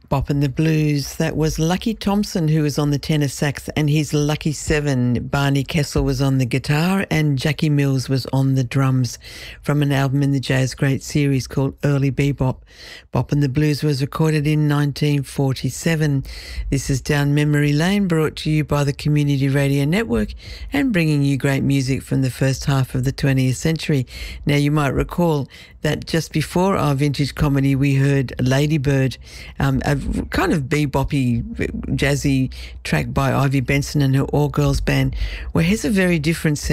Bop and the Blues. That was Lucky Thompson, who was on the tenor sax, and his Lucky Seven. Barney Kessel was on the guitar and Jackie Mills was on the drums, from an album in the Jazz Great series called Early Bebop. Bop and the Blues was recorded in 1947. This is Down Memory Lane, brought to you by the Community Radio Network and bringing you great music from the first half of the 20th century. Now, you might recall that just before our vintage comedy, we heard Lady Bird, a kind of beboppy, jazzy track by Ivy Benson and her all-girls band, where here's a very different sound.